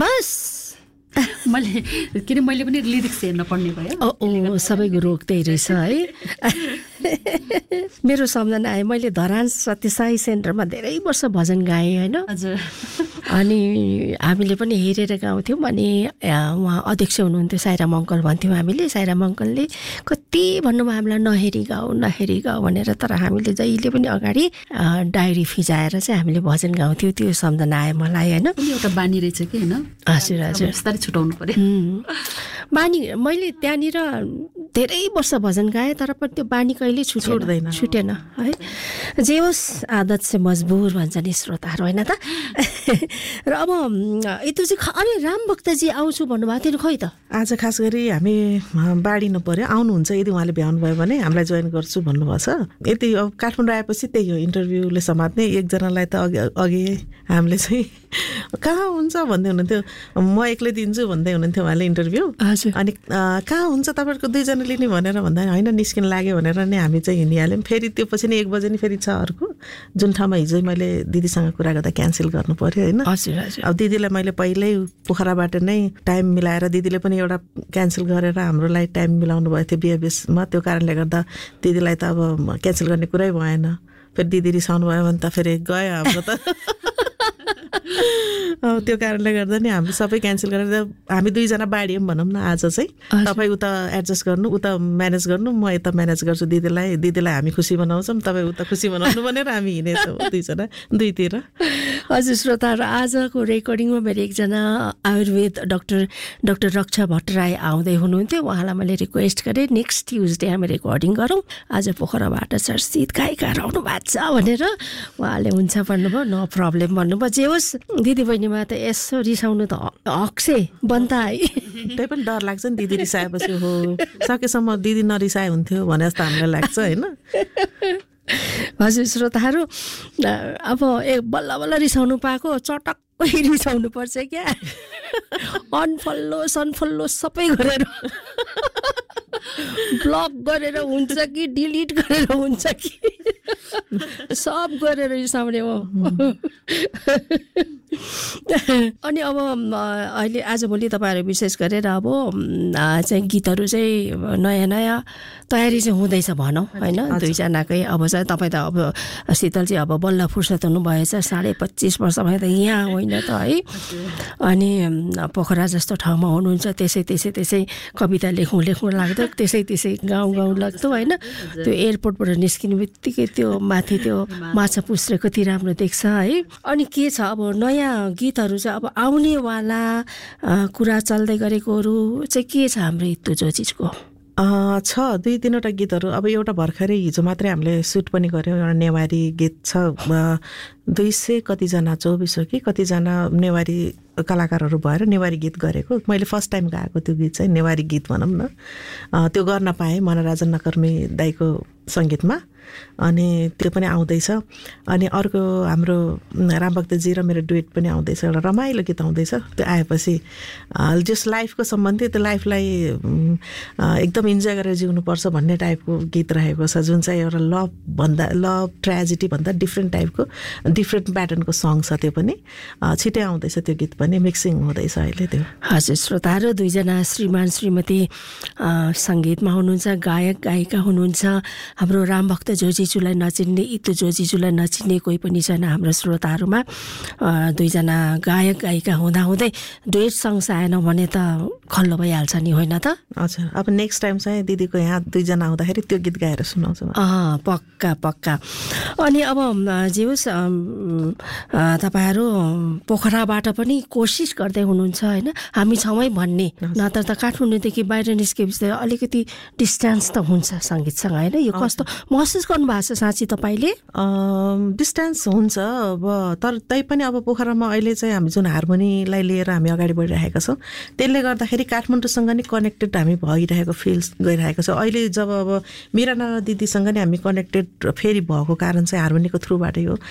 बस मैले पनि लिरिक्स हेर्न पर्ने भयो। सबैको रोग त्यही रहेछ है। मेरो सम्झना आयो, मैले धरान सत्यसाई सेन्टरमा धेरै वर्ष भजन गाएँ होइन। हजुर। अनि हामीले पनि हेरेर गाउँथ्यौँ। अनि उहाँ अध्यक्ष हुनुहुन्थ्यो, साइराम अङ्कल भन्थ्यौँ हामीले। साइराम अङ्कलले कति भन्नुभयो हामीलाई नहेरी गाऊ भनेर। तर हामीले जहिले पनि अगाडि डायरी फिजाएर चाहिँ हामीले भजन गाउँथ्यौँ। त्यो सम्झना आयो मलाई होइन। एउटा बानी रहेछ कि होइन। हजुर हजुर, बिस्तारै छुटाउनु पर्यो बानी। मैले त्यहाँनिर धेरै वर्ष भजन गाएँ, तर पनि त्यो बानी कहिले छुटेन है। जे होस्, आदत से मजबुर भन्छ नि श्रोताहरू होइन त। र अब यतो चाहिँ अनि राम भक्तजी आउँछु भन्नुभएको थियो, खोइ त आज खास गरी हामी बाँडिनु पर्यो। आउनुहुन्छ, यदि उहाँले भ्याउनु भयो भने हामीलाई जोइन गर्छु भन्नुभएको छ। यति अब काठमाडौँ आएपछि त्यही हो, इन्टरभ्यूले समात्ने। एकजनालाई त अघि हामीले चाहिँ कहाँ हुन्छ भन्दै हुनुहुन्थ्यो, म एक्लै दिन्छु भन्दै हुनुहुन्थ्यो उहाँले इन्टरभ्यू। अनि कहाँ हुन्छ तपाईँहरूको 2 जना लिने भनेर भन्दा होइन, निस्किन लाग्यो भनेर नि हामी चाहिँ हिँडिहाल्यौँ। फेरि त्यो पछि नि 1 बजे नि फेरि छ अर्को, जुन ठाउँमा हिजो मैले दिदीसँग कुरा गर्दा क्यान्सल गर्नु पर्यो होइन। अब दिदीलाई मैले पहिल्यै पोखराबाट नै टाइम मिलाएर, दिदीले पनि एउटा क्यान्सल गरेर हाम्रो लागि टाइम मिलाउनु भएको थियो बिहेबियसमा। त्यो कारणले गर्दा दिदीलाई त अब क्यान्सल गर्ने कुरै भएन। फेरि दिदी रिसाउनु भयो भने त फेरि गयो हाम्रो त। त्यो कारणले गर्दा नि हामी सबै क्यान्सल गरेर हामी 2 जना बाँडियौँ भनौँ न। आज चाहिँ तपाईँ उता एडजस्ट गर्नु, उता म्यानेज गर्नु, म यता म्यानेज गर्छु। दिदीलाई हामी खुसी बनाउँछौँ, तपाईँ उता खुसी बनाउनु भनेर हामी हिँडेछौँ 2 जना 2तिर। हजुर श्रोताहरू, आजको रेकर्डिङमा मेरो एकजना आयुर्वेद डाक्टर रक्षा भट्टराई आउँदै हुनुहुन्थ्यो। उहाँलाई मैले रिक्वेस्ट गरेँ नेक्स्ट ट्युजडे हामी रेकर्डिङ गरौँ, आज पोखराबाट चर्चित गायिकाहरू आउनु भएको छ भनेर। उहाँले हुन्छ भन्नुभयो, नो प्रब्लम भन्नुभयो। जे होस्, दिदी बहिनीमा त यसो रिसाउनु त हक्से बन्ता है। त्यही पनि डर लाग्छ नि, दिदी रिसाएपछि हो सकेसम्म दिदी नरिसाए हुन्थ्यो भने जस्तो हामीलाई लाग्छ होइन। हजुर श्रोताहरू, अब बल्ल बल्ल रिसाउनु पाएको, चटक्कै रिसाउनु पर्छ क्या। अनफल्लो सनफल्लो सबै गरेर ब्लक गरेर हुन्छ कि डिलिट गरेर हुन्छ कि सब गरेर रिसाउने हो। अनि अब अहिले आजभोलि तपाईँहरू विशेष गरेर अब चाहिँ गीतहरू चाहिँ नयाँ तयारी चाहिँ हुँदैछ भनौँ होइन। 2 जनाकै अब चाहिँ तपाईँ त अब शीतल चाहिँ अब बल्ल फुर्सद हुनुभएछ, 25.5 वर्षमा त यहाँ होइन त है। अनि पोखरा जस्तो ठाउँमा हुनुहुन्छ, त्यसै कविता लेख्नु लाग्दो, त्यसै गाउँ लाग्दो होइन। त्यो एयरपोर्टबाट निस्किने बित्तिकै त्यो माथि त्यो माछा पुछ्रे कति राम्रो देख्छ है। अनि के छ अब नयाँ गीतहरू चाहिँ अब आउनेवाला कुरा चल्दै गरेकोहरू चाहिँ के छ हाम्रो इत्तु जोजीको? छ 2-3वटा गीतहरू। अब एउटा भर्खरै हिजो मात्रै हामीले सुट पनि गऱ्यौँ, एउटा नेवारी गीत छ। 200 कतिजना 24 हो कि कतिजना नेवारी कलाकारहरू भएर नेवारी गीत गरेको। मैले फर्स्ट टाइम गाएको त्यो गीत चाहिँ नेवारी गीत भनौँ न। त्यो गर्न पाएँ मनराजन नकर्मी दाईको सङ्गीतमा। अनि त्यो पनि आउँदैछ। अनि अर्को हाम्रो रामभक्तजी र मेरो डुएट पनि आउँदैछ, एउटा रमाइलो गीत आउँदैछ। त्यो आएपछि जस लाइफको सम्बन्धी, त्यो लाइफलाई एकदम इन्जोय गरेर जिउनुपर्छ भन्ने टाइपको गीत रहेको छ, जुन चाहिँ एउटा लभ ट्रेजेडी भन्दा डिफ्रेन्ट टाइपको डिफ्रेन्ट प्याटर्नको सङ छ। त्यो पनि छिटै आउँदैछ, त्यो गीत पनि मिक्सिङ हुँदैछ अहिले त्यो। हजुर श्रोताहरू, 2 जना श्रीमान श्रीमती सङ्गीतमा हुनुहुन्छ, गायक गायिका हुनुहुन्छ। हाम्रो रामभक्त जोजीज्यूलाई नचिन्ने, इत्तु जोजीज्यूलाई नचिन्ने कोही पनि छैन हाम्रो श्रोताहरूमा। 2 जना गायक गायिका हुँदाहुँदै डुएट सङ आएन भने त खल्लो भइहाल्छ नि होइन त? हजुर, अब नेक्स्ट टाइम चाहिँ दिदीको यहाँ 2 जना आउँदाखेरि त्यो गीत गाएर सुनाउँछु। पक्का। अनि अब जे होस्, तपाईँहरू पोखराबाट पनि कोसिस गर्दै हुनुहुन्छ होइन, हामी छौँ भन्ने। नत्र त काठमाडौँदेखि बाहिर निस्केपछि अलिकति डिस्टेन्स त हुन्छ सङ्गीतसँग होइन। यो कस्तो महसुस गर्नुभएको छ साँच्ची तपाईँले? डिस्टेन्स हुन्छ अब, तर तैपनि अब पोखरामा अहिले चाहिँ हामी जुन हार्मोनीलाई लिएर हामी अगाडि बढिरहेका छौँ, त्यसले गर्दाखेरि काठमाडौँसँग नि कनेक्टेड हामी भइरहेको फिल गरिरहेको छ। अहिले जब अब मिराना दिदीसँग नि हामी कनेक्टेड फेरि भएको कारण चाहिँ हार्मोनीको थ्रुबाटै हो।